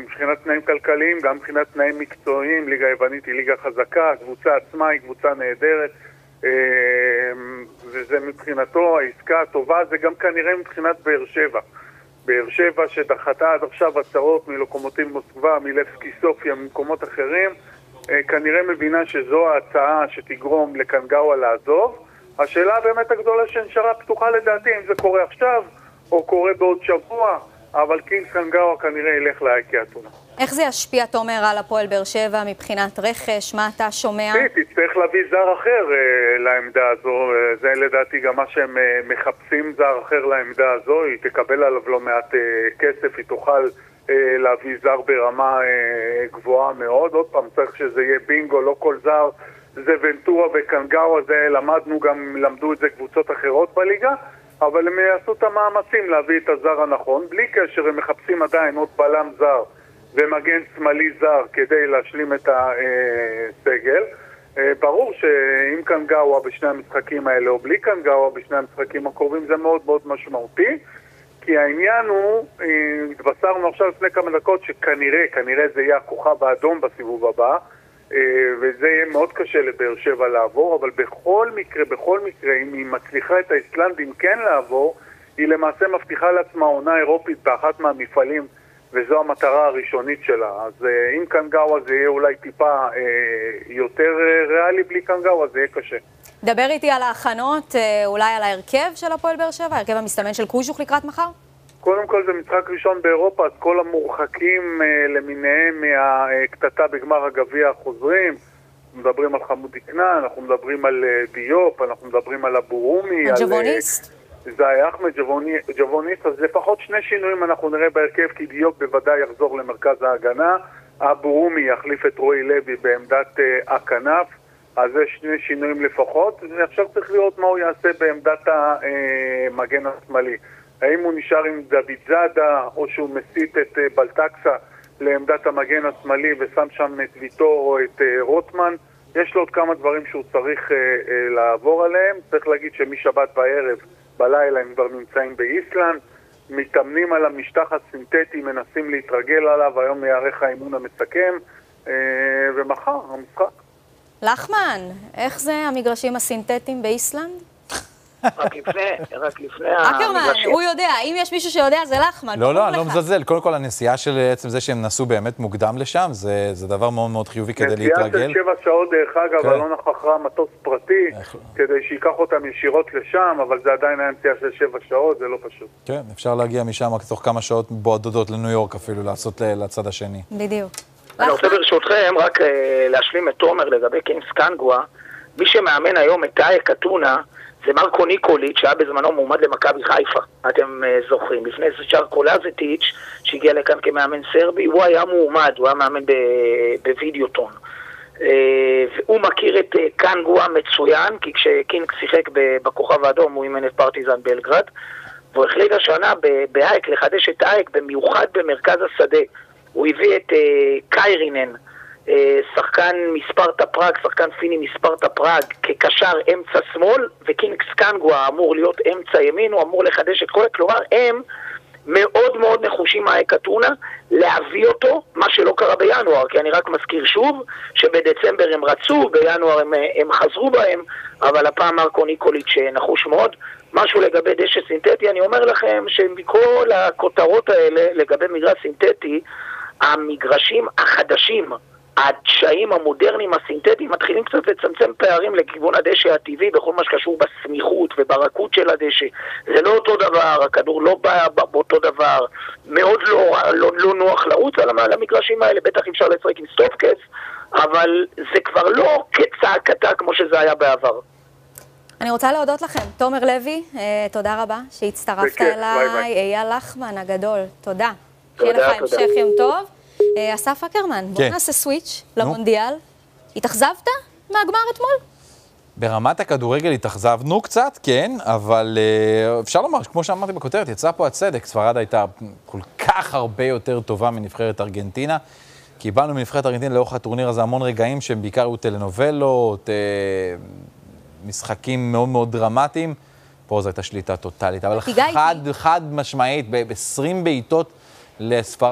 מבחינת תנאים כלכליים, גם מבחינת תנאים מקצועיים. ליגה היוונית היא ליגה חזקה, הקבוצה עצמה היא קבוצה נהדרת, וזה מבחינתו העסקה הטובה. זה גם כנראה מבחינת באר שבע. באר שבע שדחתה עד עכשיו הצעות מלוקומוטיב מוסקבה, מלבסקי סופיה, ממקומות אחרים, כנראה מבינה שזו ההצעה שתגרום לקנגאווה לעזוב. השאלה באמת הגדולה שנשארה פתוחה לדעתי, אם זה קורה עכשיו או קורה בעוד שבוע, אבל קינגס קנגאווה כנראה ילך לאיקאה אתונה. איך זה ישפיע, תומר, על הפועל באר שבע מבחינת רכש? מה אתה שומע? תצטרך להביא זר אחר לעמדה הזו. זה לדעתי גם מה שהם מחפשים, זר אחר לעמדה הזו. היא תקבל עליו לא מעט כסף, היא תוכל להביא זר ברמה גבוהה מאוד. עוד פעם, צריך שזה יהיה בינגו, לא כל זר זה ונטורה וקנגאווה, זה למדנו, גם למדו את זה קבוצות אחרות בליגה, אבל הם יעשו את המאמצים להביא את הזר הנכון. בלי קשר, הם מחפשים עדיין עוד בלם זר ומגן שמאלי זר כדי להשלים את הסגל. ברור שאם קנגאווה בשני המשחקים האלה או בלי קנגאווה בשני המשחקים הקרובים זה מאוד מאוד משמעותי, כי העניין הוא, התבשרנו עכשיו לפני כמה דקות שכנראה זה יהיה הכוכב האדום בסיבוב הבא, וזה יהיה מאוד קשה לבאר שבע לעבור, אבל בכל מקרה, אם היא מצליחה את האיסלנדים כן לעבור, היא למעשה מבטיחה לעצמה עונה אירופית באחת מהמפעלים, וזו המטרה הראשונית שלה. אז אם קנגאווה זה יהיה אולי טיפה יותר ריאלי, בלי קנגאווה זה יהיה קשה. דבר איתי על ההכנות, אולי על ההרכב של הפועל באר שבע, ההרכב המסתמן של קוז'וך לקראת מחר? קודם כל זה משחק ראשון באירופה, אז כל המורחקים למיניהם מהקטטה בגמר הגביע החוזרים. אנחנו מדברים על חמודי כנען, אנחנו מדברים על דיופ, אנחנו מדברים על אבורומי, הג'בוניסט. זה היה אחמד ג'בוניסט. אז לפחות שני שינויים אנחנו נראה בהרכב, כי דיופ בוודאי יחזור למרכז ההגנה, אבורומי יחליף את רועי לוי בעמדת הכנף, אז זה שני שינויים לפחות. עכשיו צריך לראות מה הוא יעשה בעמדת המגן השמאלי. האם הוא נשאר עם דוד זאדה, או שהוא מסית את בלטקסה לעמדת המגן השמאלי ושם שם את ויטור או את רוטמן. יש לו עוד כמה דברים שהוא צריך לעבור עליהם. צריך להגיד שמשבת בערב, בלילה הם כבר נמצאים באיסלנד, מתאמנים על המשטח הסינתטי, מנסים להתרגל עליו, היום יערך האימון המסכם, ומחר המשחק. לחמן, איך זה המגרשים הסינתטיים באיסלנד? רק לפני אקרמן, הוא יודע, אם יש מישהו שיודע זה לחמן. לא, אני לא מזלזל. קודם כל הנסיעה של עצם זה שהם נסעו באמת מוקדם לשם, זה דבר מאוד מאוד חיובי כדי להתרגל. נסיעה של 7 שעות דרך אגב, אבל לא נכחה מטוס פרטי, כדי שיקח אותם ישירות לשם, אבל זה עדיין היה נסיעה של 7 שעות, זה לא פשוט. כן, אפשר להגיע משם תוך כמה שעות בודדות לניו יורק אפילו, לעשות לצד השני. בדיוק. אני רוצה ברשותכם רק להשלים את תומר לגבי קינגס קנגאווה. מי שמאמן היום את אייק אתונה זה מרקו ניקוליץ' שהיה בזמנו מועמד למכבי חיפה, אתם זוכרים. לפני זה צ'רקו לזטיץ' שהגיע לכאן כמאמן סרבי, הוא היה מועמד, הוא היה מאמן בווידאוטון. והוא מכיר את קנגאווה מצוין, כי כשקינג שיחק בכוכב האדום הוא אימן את פרטיזן בלגרד, והוא החליט השנה באייק לחדש את אייק במיוחד במרכז השדה. הוא הביא את קיירינן, שחקן מספרטה פראג, שחקן פיני מספרטה פראג, כקשר אמצע שמאל, וקינגס קנגאווה אמור להיות אמצע ימין, הוא אמור לחדש את כל כלומר, הם מאוד מאוד נחושים אייק אתונה להביא אותו, מה שלא קרה בינואר, כי אני רק מזכיר שוב שבדצמבר הם רצו, בינואר הם חזרו בהם, אבל הפעם מרקו ניקוליץ' נחוש מאוד. משהו לגבי דשא סינתטי, אני אומר לכם שמכל הכותרות האלה לגבי מגרש סינתטי, המגרשים החדשים, הדשאים המודרניים הסינתטיים מתחילים קצת לצמצם פערים לכיוון הדשא הטבעי בכל מה שקשור בסמיכות וברכות של הדשא. זה לא אותו דבר, הכדור לא בא באותו דבר, מאוד לא נוח לרוץ על המגרשים האלה, בטח אפשר לשחק עם סטופקס, אבל זה כבר לא כצעקתה כמו שזה היה בעבר. אני רוצה להודות לכם. תומר לוי, תודה רבה שהצטרפת אליי, אייל לחמן הגדול, תודה. שיהיה לך המשך יום טוב. אסף אקרמן, בוא נעשה סוויץ' למונדיאל. התאכזבת מהגמר אתמול? ברמת הכדורגל התאכזבנו קצת, כן, אבל אפשר לומר, כמו שאמרתי בכותרת, יצא פה הצדק. ספרד הייתה כל כך הרבה יותר טובה מנבחרת ארגנטינה. קיבלנו מנבחרת ארגנטינה לאורך הטורניר הזה המון רגעים שהם בעיקר היו טלנובלות, משחקים מאוד מאוד דרמטיים. פה זו הייתה שליטה טוטלית, אבל חד משמעית, ב-20 בעיטות לספרד.